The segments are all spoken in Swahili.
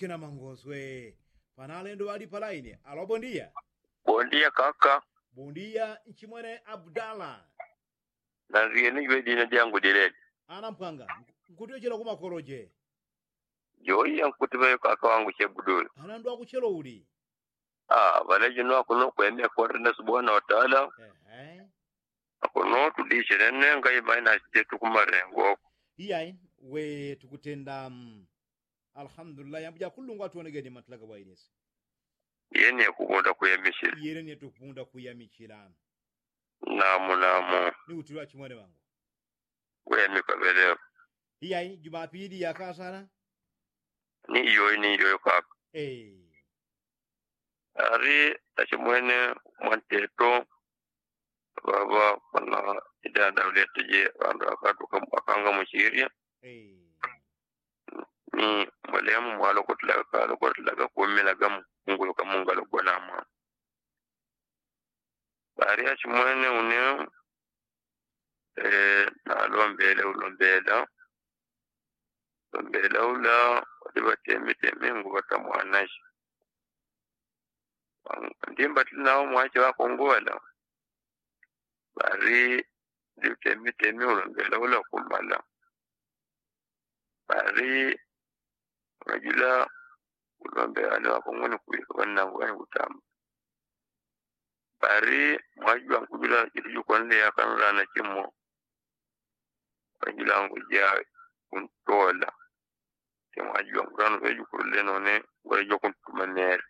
kina mangoswe panalendo ali palaine. Alo, bom dia. Bom dia, kaka. Bom dia, nchimwene Abdallah. Na rieni ywe dina diangu diredi. Ana mpanga nkutio chela kumakoroje. Joi yang kutibayo kaka wangu chebudul. Ana ndo akuchelo uli. Balaji no akuno kwende kwa rina subhanahu wa ta'ala. Akuno tudishe nene ngai baina chetu kumarengo. Iyai we tukutenda alhamdulillah yambuja kulungu watu wanegeni matlaga wa inesi. Yeni ya kubunda kuyamishira. Yeni ya tukunda kuyamishirana. Namu. Ni utuwa chimwane wangu. Kuyamika veleo. Iyai Jumapili ya kasana. Ni iyo kaka. Ari tachimwene mwanteto baba pana idada uleteje ando akatuka akanga mushiria. Ni mwalemu mwalo kutlaga kumila gamu ngulu kamungalo gwanama. Bari achimwene une na lombele ula wadiba temi ngubata mwanashi. Ndimba tulinao mwache wako ngola. Bari temi ulombele ula kumala. Bari wajula ulombele wako ngoni kuwika wanangu wani kutama. Bari mwajua nkujula jitu kwa nile ya kanula na chimo. Wajula nkujia kuntola. Mwajua mkano veju kuruleno ne wajua kuntumanere.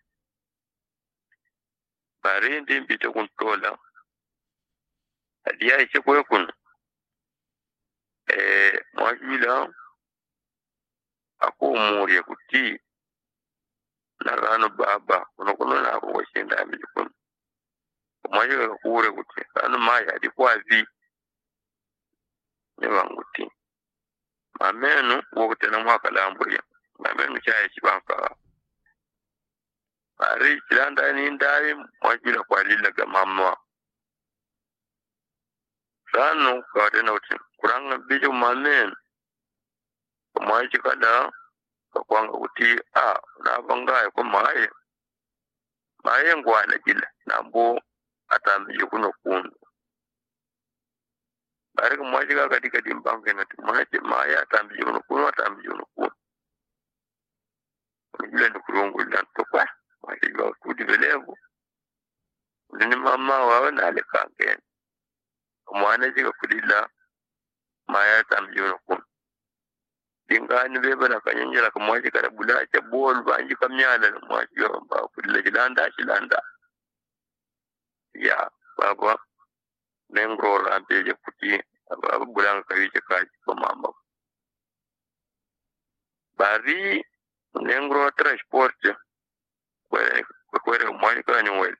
Bari ndimbite kuntola. Adia iche kwe kunu. Mwajula ako umuri ya kuti. Narano baba. Kuno na ako washinda amiji kunu. Mwajula kure kuti. Kano maya adikuwa zi. Nyewa nguti. Mamenu wokutena mwaka lamburia. Mamenu chaya chibanka. Bari chilanda ni ndari mwajula kwa lilaga mamwa. Sano kwa tena uti. Kuranga bijo mamenu. Mwajikada kwa uti unabangaye kwa maye ngwana jila. Nambo atambije kuno kundu. Bari kumwajika katika dimbange na tumaje maya atambije kuno kundu. Mwajila nukurungu ila ntokwa. Mwajika kuti velevu. Nini mama wawe na alikange. Mwana jika kudila maya atambije kuno kundu. Dingani beba na kanyenjela kumwajika rabula cha bolu banjika mnyala na mwajika mba kudila jilanda. Ya baba nengro rampeje kuti baba bulanga kawiche kaji kwa mama. Bari nengro transport kwere mwani kwa nyuwele.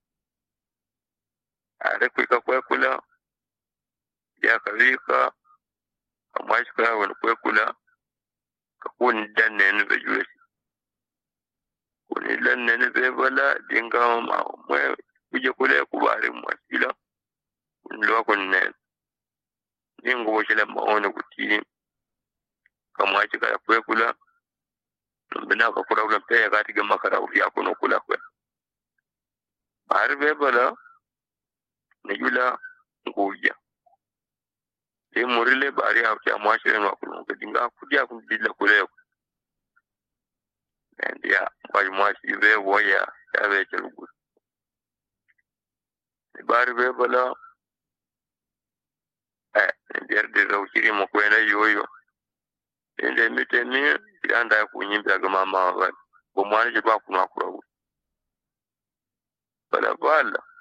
Are kwika kula ya kawika mwani kwa wani kula kakuni danene bejuwesi. Kuni danene bebala dinga mwe kuja kule kubari mwasila nilwa kunne ningo wachela maone kuti kamwachi kaya kula mbina kakura ula mpea katika makara ufia kuno kula kwe bari bebala nijula nguja murile bari hafya mwachela nwakuno kadinga kudia kundila kule ndia mwachi bebo ya weche lugu bari bebala nderde rawchiri mokwena yoyo ende miteni anda kunyimba ga mama wa bomwani je ba kunwa kurawu bala